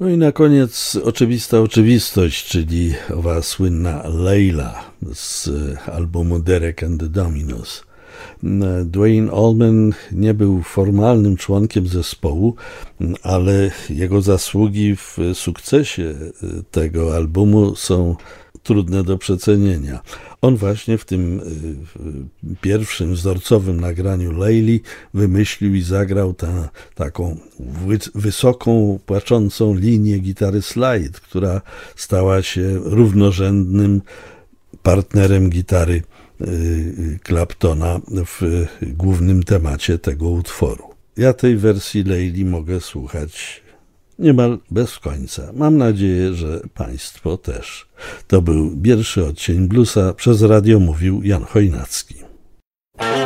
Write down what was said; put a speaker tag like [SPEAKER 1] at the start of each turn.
[SPEAKER 1] No i na koniec oczywista oczywistość, czyli owa słynna Layla z albumu Derek and the Dominos. Duane Allman nie był formalnym członkiem zespołu, ale jego zasługi w sukcesie tego albumu są trudne do przecenienia. On właśnie w tym pierwszym wzorcowym nagraniu Layli wymyślił i zagrał taką wysoką, płaczącą linię gitary slide, która stała się równorzędnym partnerem gitary Claptona w głównym temacie tego utworu. Ja tej wersji Layli mogę słuchać niemal bez końca. Mam nadzieję, że Państwo też. To był pierwszy odcień bluesa. Przez radio mówił Jan Chojnacki.